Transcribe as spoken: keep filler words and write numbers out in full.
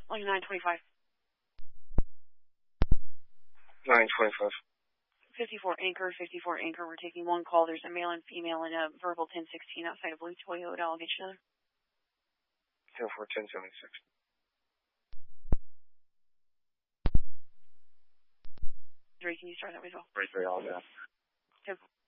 Like nine twenty-five. nine twenty-five. fifty-four Anchor, fifty-four Anchor. We're taking one call. There's a male and female and a verbal ten sixteen outside of Blue Toyota. I'll get you there. ten four ten seventy-six. Dre, can you start that way as well? Right, right, all that. ten